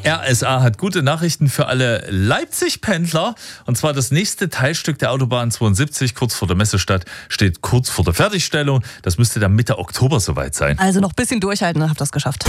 RSA hat gute Nachrichten für alle Leipzig-Pendler. Und zwar das nächste Teilstück der Autobahn 72, kurz vor der Messestadt, steht kurz vor der Fertigstellung. Das müsste dann Mitte Oktober soweit sein. Also noch ein bisschen durchhalten, dann habt ihr das geschafft.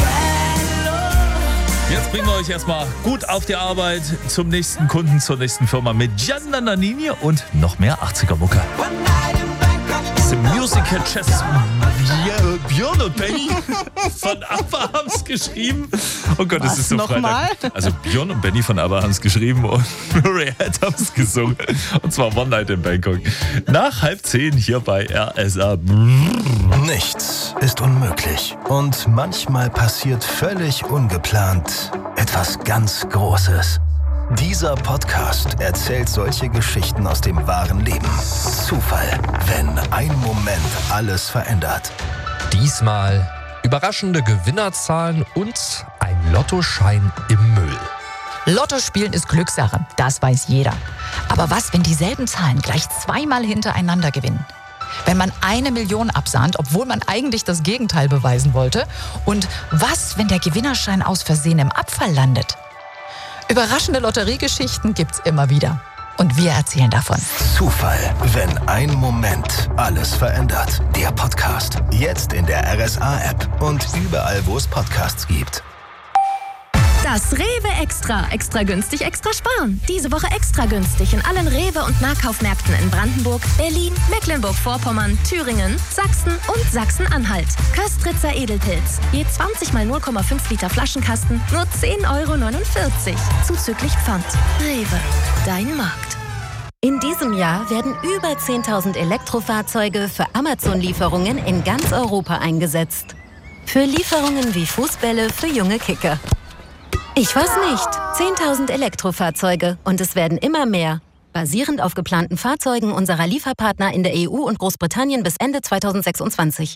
Jetzt bringen wir euch erstmal gut auf die Arbeit zum nächsten Kunden, zur nächsten Firma mit Gianna Nannini und noch mehr 80er-Mucke. Das Musical Chess Björn und Benny von ABBA haben es geschrieben. Oh Gott, es ist so Freitag. Also Björn und Benny von ABBA haben es geschrieben und Murray Head haben es gesungen. Und zwar One Night in Bangkok. Nach 9:30 hier bei RSA. Nichts ist unmöglich. Und manchmal passiert völlig ungeplant etwas ganz Großes. Dieser Podcast erzählt solche Geschichten aus dem wahren Leben. Zufall, wenn ein Moment alles verändert. Diesmal überraschende Gewinnerzahlen und ein Lottoschein im Müll. Lotto spielen ist Glückssache, das weiß jeder. Aber was, wenn dieselben Zahlen gleich zweimal hintereinander gewinnen? Wenn man 1 Million absahnt, obwohl man eigentlich das Gegenteil beweisen wollte? Und was, wenn der Gewinnerschein aus Versehen im Abfall landet? Überraschende Lotteriegeschichten gibt's immer wieder. Und wir erzählen davon. Zufall, wenn ein Moment alles verändert. Der Podcast. Jetzt in der RSA-App und überall, wo es Podcasts gibt. Das Rewe Extra. Extra günstig, extra sparen. Diese Woche extra günstig in allen Rewe- und Nahkaufmärkten in Brandenburg, Berlin, Mecklenburg-Vorpommern, Thüringen, Sachsen und Sachsen-Anhalt. Köstritzer Edelpilz. Je 20 mal 0,5 Liter Flaschenkasten, nur 10,49 €. Zuzüglich Pfand. Rewe. Dein Markt. In diesem Jahr werden über 10.000 Elektrofahrzeuge für Amazon-Lieferungen in ganz Europa eingesetzt. Für Lieferungen wie Fußbälle für junge Kicker. Ich weiß nicht. 10.000 Elektrofahrzeuge und es werden immer mehr. Basierend auf geplanten Fahrzeugen unserer Lieferpartner in der EU und Großbritannien bis Ende 2026.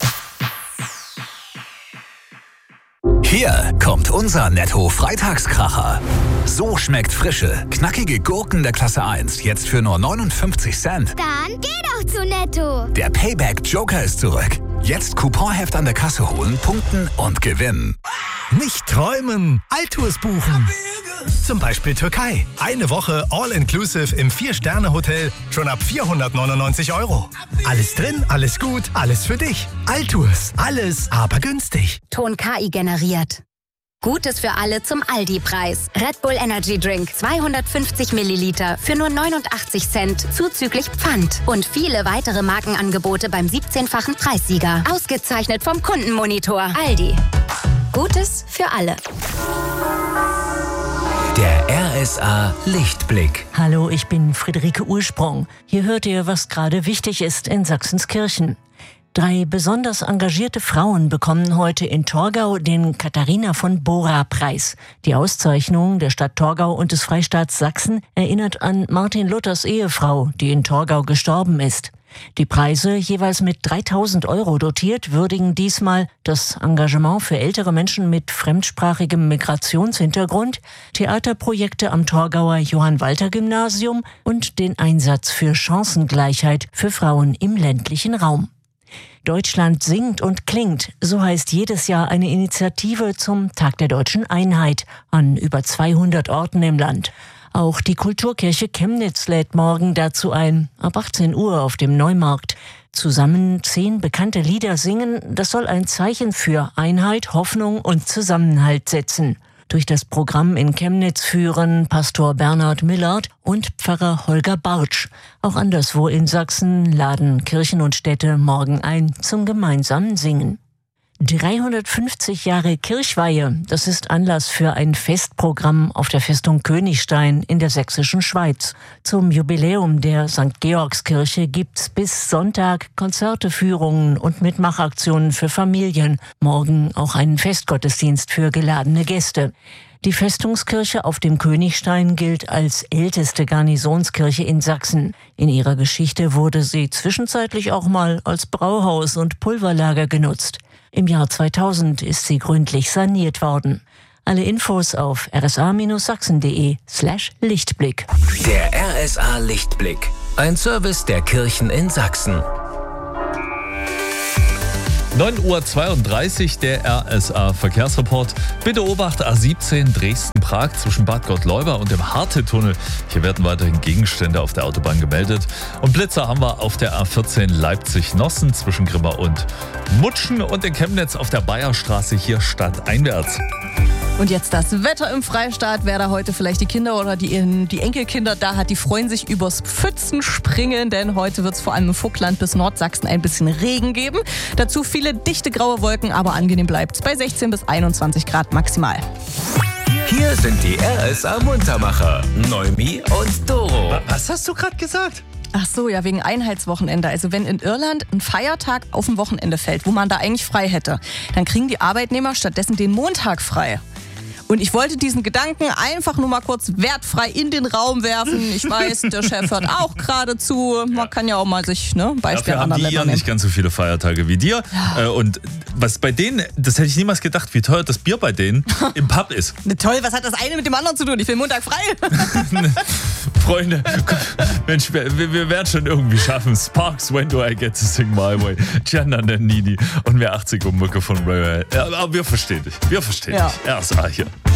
Hier kommt unser Netto-Freitagskracher. So schmeckt frische, knackige Gurken der Klasse 1 jetzt für nur 59 Cent. Dann geh doch zu Netto. Der Payback-Joker ist zurück. Jetzt Couponheft an der Kasse holen, punkten und gewinnen. Nicht träumen, Altours buchen. Zum Beispiel Türkei. Eine Woche All-Inclusive im 4-Sterne-Hotel schon ab 499 €. Alles drin, alles gut, alles für dich. Altours, alles aber günstig. Ton KI generiert. Gutes für alle zum Aldi-Preis. Red Bull Energy Drink 250 Milliliter für nur 89 Cent zuzüglich Pfand. Und viele weitere Markenangebote beim 17-fachen Preissieger. Ausgezeichnet vom Kundenmonitor. Aldi. Gutes für alle. Der RSA Lichtblick. Hallo, ich bin Friederike Ursprung. Hier hört ihr, was gerade wichtig ist in Sachsenskirchen. 3 besonders engagierte Frauen bekommen heute in Torgau den Katharina von Bora-Preis. Die Auszeichnung der Stadt Torgau und des Freistaats Sachsen erinnert an Martin Luthers Ehefrau, die in Torgau gestorben ist. Die Preise, jeweils mit 3.000 € dotiert, würdigen diesmal das Engagement für ältere Menschen mit fremdsprachigem Migrationshintergrund, Theaterprojekte am Torgauer Johann-Walter-Gymnasium und den Einsatz für Chancengleichheit für Frauen im ländlichen Raum. Deutschland singt und klingt, so heißt jedes Jahr eine Initiative zum Tag der deutschen Einheit an über 200 Orten im Land. Auch die Kulturkirche Chemnitz lädt morgen dazu ein, ab 18 Uhr auf dem Neumarkt. Zusammen 10 bekannte Lieder singen, das soll ein Zeichen für Einheit, Hoffnung und Zusammenhalt setzen. Durch das Programm in Chemnitz führen Pastor Bernhard Millard und Pfarrer Holger Bartsch. Auch anderswo in Sachsen laden Kirchen und Städte morgen ein zum gemeinsamen Singen. 350 Jahre Kirchweihe, das ist Anlass für ein Festprogramm auf der Festung Königstein in der sächsischen Schweiz. Zum Jubiläum der St. Georgskirche gibt's bis Sonntag Konzerte, Führungen und Mitmachaktionen für Familien. Morgen auch einen Festgottesdienst für geladene Gäste. Die Festungskirche auf dem Königstein gilt als älteste Garnisonskirche in Sachsen. In ihrer Geschichte wurde sie zwischenzeitlich auch mal als Brauhaus und Pulverlager genutzt. Im Jahr 2000 ist sie gründlich saniert worden. Alle Infos auf rsa-sachsen.de/Lichtblick. Der RSA Lichtblick. Ein Service der Kirchen in Sachsen. 9:32 Uhr der RSA-Verkehrsreport. Bitte Obacht A17 Dresden-Prag zwischen Bad Gottleuba und dem Harte-Tunnel. Hier werden weiterhin Gegenstände auf der Autobahn gemeldet. Und Blitzer haben wir auf der A14 Leipzig-Nossen zwischen Grimma und Mutschen und in Chemnitz auf der Bayerstraße hier stadteinwärts. Und jetzt das Wetter im Freistaat. Wer da heute vielleicht die Kinder oder die Enkelkinder da hat, die freuen sich übers Pfützenspringen, denn heute wird es vor allem im Vogtland bis Nordsachsen ein bisschen Regen geben. Dazu viele dichte graue Wolken, aber angenehm bleibt es bei 16 bis 21 Grad maximal. Hier sind die RSA Muntermacher, Noemi und Doro. Was hast du gerade gesagt? Ach so, ja, wegen Einheitswochenende. Also wenn in Irland ein Feiertag auf ein Wochenende fällt, wo man da eigentlich frei hätte, dann kriegen die Arbeitnehmer stattdessen den Montag frei. Und ich wollte diesen Gedanken einfach nur mal kurz wertfrei in den Raum werfen. Ich weiß, der Chef hört auch gerade zu. Man kann ja auch mal sich Beispiele an anderen Ländern nehmen. Dafür haben die nicht ganz so viele Feiertage wie dir. Ja. Und was bei denen, das hätte ich niemals gedacht, wie teuer das Bier bei denen im Pub ist. Toll, was hat das eine mit dem anderen zu tun? Ich will Montag frei. Freunde, Mensch, wir werden schon irgendwie schaffen. Sparks, When Do I Get to Sing My Way? Gianna Nannini und mehr 80er Mucke von Ray. Aber wir verstehen dich. Wir verstehen dich. RSA hier.